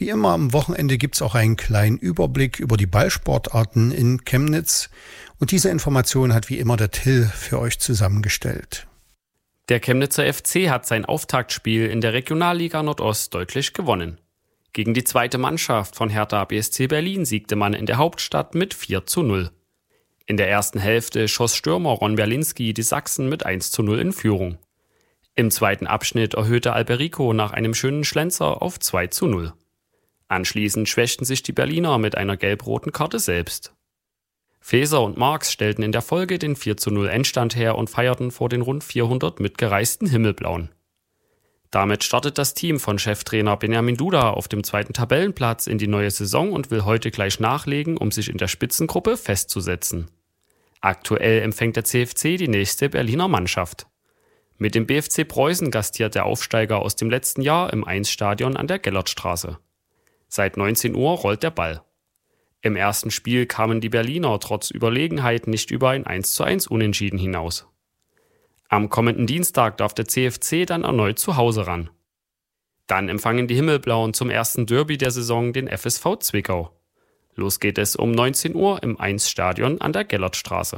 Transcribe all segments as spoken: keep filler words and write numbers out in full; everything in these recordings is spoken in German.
Wie immer am Wochenende gibt es auch einen kleinen Überblick über die Ballsportarten in Chemnitz. Und diese Information hat wie immer der Till für euch zusammengestellt. Der Chemnitzer F C hat sein Auftaktspiel in der Regionalliga Nordost deutlich gewonnen. Gegen die zweite Mannschaft von Hertha B S C Berlin siegte man in der Hauptstadt mit vier zu null. In der ersten Hälfte schoss Stürmer Ron Berlinski die Sachsen mit eins zu null in Führung. Im zweiten Abschnitt erhöhte Alberico nach einem schönen Schlenzer auf zwei zu null. Anschließend schwächten sich die Berliner mit einer gelb-roten Karte selbst. Faeser und Marx stellten in der Folge den vier zu null Endstand her und feierten vor den rund vierhundert mitgereisten Himmelblauen. Damit startet das Team von Cheftrainer Benjamin Duda auf dem zweiten Tabellenplatz in die neue Saison und will heute gleich nachlegen, um sich in der Spitzengruppe festzusetzen. Aktuell empfängt der C F C die nächste Berliner Mannschaft. Mit dem B F C Preußen gastiert der Aufsteiger aus dem letzten Jahr im Eins-Stadion an der Gellertstraße. Seit neunzehn Uhr rollt der Ball. Im ersten Spiel kamen die Berliner trotz Überlegenheit nicht über ein eins zu eins Unentschieden hinaus. Am kommenden Dienstag darf der C F C dann erneut zu Hause ran. Dann empfangen die Himmelblauen zum ersten Derby der Saison den F S V Zwickau. Los geht es um neunzehn Uhr im Eins-Stadion an der Gellertstraße.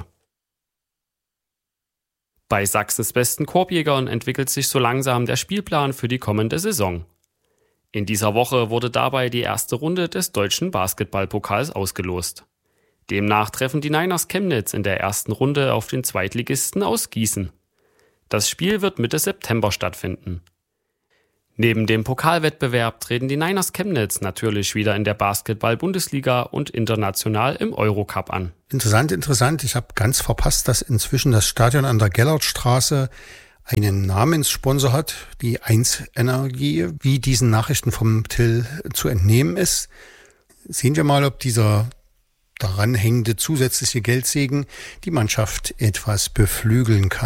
Bei Sachsens besten Korbjägern entwickelt sich so langsam der Spielplan für die kommende Saison. In dieser Woche wurde dabei die erste Runde des deutschen Basketballpokals ausgelost. Demnach treffen die Niners Chemnitz in der ersten Runde auf den Zweitligisten aus Gießen. Das Spiel wird Mitte September stattfinden. Neben dem Pokalwettbewerb treten die Niners Chemnitz natürlich wieder in der Basketball-Bundesliga und international im Eurocup an. Interessant, interessant. Ich habe ganz verpasst, dass inzwischen das Stadion an der Gellertstraße einen Namenssponsor hat, die eins Energie, wie diesen Nachrichten vom Till zu entnehmen ist. Sehen wir mal, ob dieser daran hängende zusätzliche Geldsegen die Mannschaft etwas beflügeln kann.